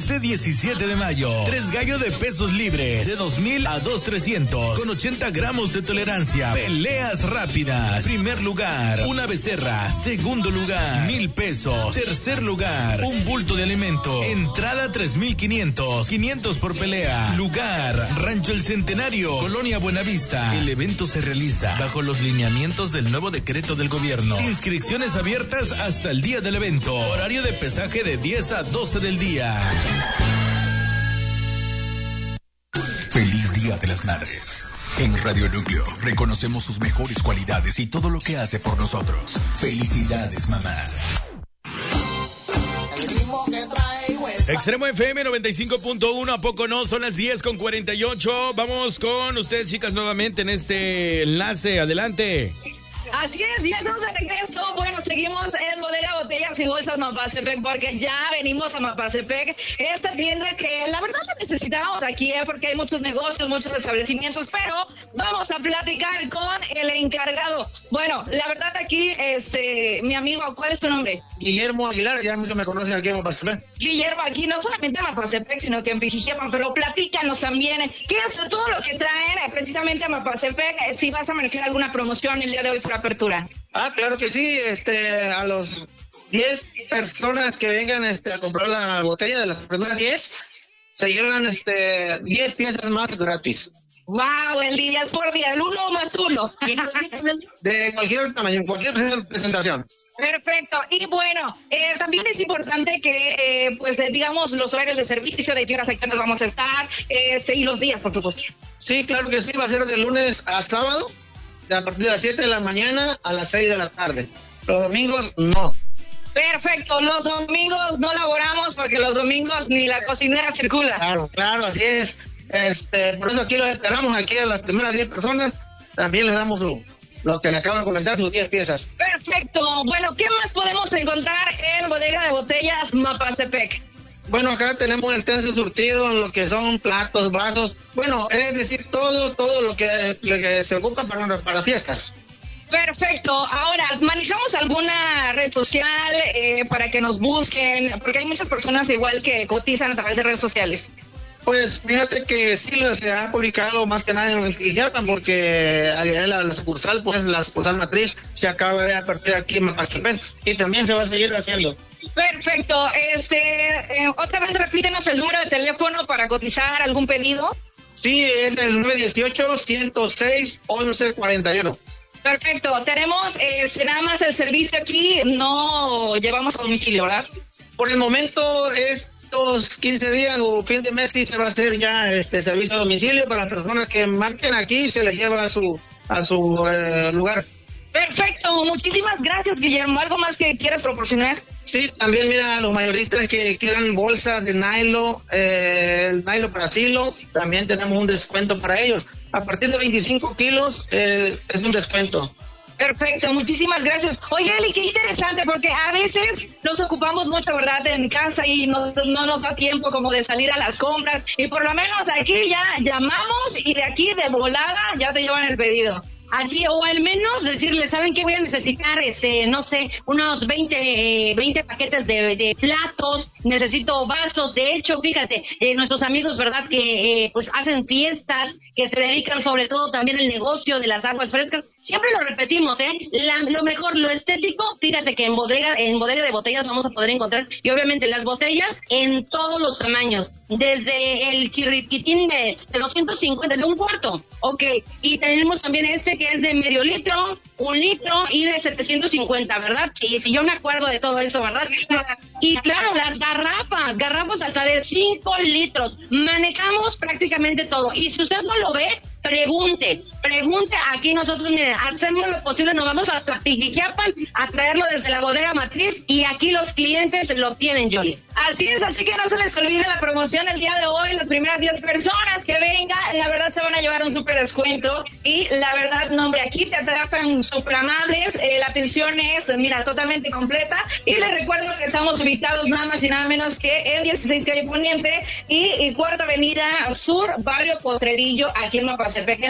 Este 17 de mayo, 3 gallos de pesos libres de 2,000 a 2,300 con 80 gramos de tolerancia. Peleas rápidas. Primer lugar, una becerra. Segundo lugar, 1,000 pesos. Tercer lugar, un bulto de alimento. Entrada 3,500. 500 por pelea. Lugar, Rancho El Centenario, Colonia Buenavista. El evento se realiza bajo los lineamientos del nuevo decreto del gobierno. Inscripciones abiertas hasta el día del evento. Horario de pesaje de 10 a 12 del día. Feliz Día de las Madres. En Radio Núcleo reconocemos sus mejores cualidades y todo lo que hace por nosotros. Felicidades, mamá. Extremo FM 95.1, ¿a poco no? Son las 10:48. Vamos con ustedes, chicas, nuevamente en este enlace. Adelante. Así es, ya estamos de regreso. Bueno, seguimos en Bodega Botellas y Bolsas Mapastepec porque ya venimos a Mapastepec, esta tienda que la verdad la necesitábamos aquí, porque hay muchos negocios, muchos establecimientos, pero vamos a platicar con el encargado. Bueno, la verdad aquí, mi amigo, ¿cuál es tu nombre? Guillermo Aguilar, ya muchos me conocen aquí en Mapastepec. Guillermo, aquí no solamente en Mapastepec, sino que en Pijijiapa, pero platícanos también, ¿qué es todo lo que traen precisamente a Mapastepec? Si vas a manejar alguna promoción el día de hoy por apertura. Ah, claro que sí, a los 10 personas que vengan a comprar la botella de las primeras 10, se llevan 10 piezas más gratis. Wow, el día es por día, el 1 más 1. De cualquier tamaño, cualquier presentación. Perfecto, y bueno, también es importante que, digamos, los horarios de servicio, de qué horas exactas vamos a estar, y los días, por supuesto. Sí, claro que sí, va a ser de lunes a sábado, a partir de las 7 de la mañana a las 6 de la tarde. Los domingos, no. Perfecto, los domingos no laboramos porque los domingos ni la cocinera circula. Claro, así es. Por eso aquí los esperamos, aquí a las primeras 10 personas, también les damos lo que le acaban de comentar, sus 10 piezas. Perfecto, bueno, ¿qué más podemos encontrar en Bodega de Botellas Mapastepec? Bueno, acá tenemos el tenso surtido en lo que son platos, vasos, bueno, es decir, todo lo que se ocupa para fiestas. Perfecto, ahora, ¿manejamos alguna red social para que nos busquen? Porque hay muchas personas igual que cotizan a través de redes sociales. Pues fíjate que sí se ha publicado más que nada en Pijijiapa, porque la sucursal, pues la sucursal matriz se acaba de apertar aquí en Mapastepec y también se va a seguir haciendo. Perfecto, otra vez repítenos el número de teléfono para cotizar algún pedido. Sí, es el 918-106-1141. Perfecto, tenemos nada más el servicio aquí, no llevamos a domicilio, ¿verdad? Por el momento estos 15 días o fin de mes sí se va a hacer ya servicio a domicilio para las personas que marquen aquí, se les lleva a su lugar. Perfecto, muchísimas gracias, Guillermo. ¿Algo más que quieras proporcionar? Sí, también mira, los mayoristas que quieran bolsas de nylon, el nylon para silos, también tenemos un descuento para ellos. A partir de 25 kilos es un descuento. Perfecto, muchísimas gracias. Oye, Eli, qué interesante, porque a veces nos ocupamos mucho, ¿verdad?, en casa y no nos da tiempo como de salir a las compras, y por lo menos aquí ya llamamos y de aquí de volada ya te llevan el pedido. Así, o al menos decirle, ¿saben qué? Voy a necesitar, no sé, unos 20 paquetes de platos, necesito vasos. De hecho, fíjate, nuestros amigos, ¿verdad?, que pues hacen fiestas, que se dedican sobre todo también al negocio de las aguas frescas, siempre lo repetimos, lo mejor, lo estético, fíjate que en bodega de botellas vamos a poder encontrar, y obviamente las botellas en todos los tamaños, desde el chirriquitín de 250, de un cuarto, ok, y tenemos también que es de medio litro, 1 litro y de 750, ¿verdad? Sí, yo me acuerdo de todo eso, ¿verdad? Y claro, las garrafas hasta de 5 litros. Manejamos prácticamente todo. Y si usted no lo ve, pregunte. Aquí nosotros, miren, hacemos lo posible, nos vamos a Pijijiapa a traerlo desde la bodega matriz y aquí los clientes lo tienen, Jolie. Así es, así que no se les olvide la promoción del día de hoy. Las primeras 10 personas que vengan, la verdad se van a llevar un súper descuento y la verdad, no, hombre, aquí te tratan súper amables, la atención es, mira, totalmente completa, y les recuerdo que estamos ubicados nada más y nada menos que en 16 Calle Poniente y Cuarta Avenida Sur, Barrio Potrerillo, aquí en Mapastepec.